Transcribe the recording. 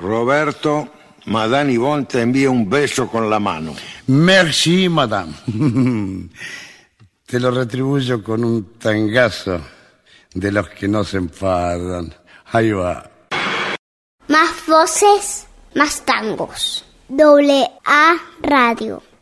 Roberto, Madame Yvonne te envía un beso con la mano. Merci, madame. Te lo retribuyo con un tangazo de los que no se enfadan. Ahí va. Más voces, más tangos. AA Radio.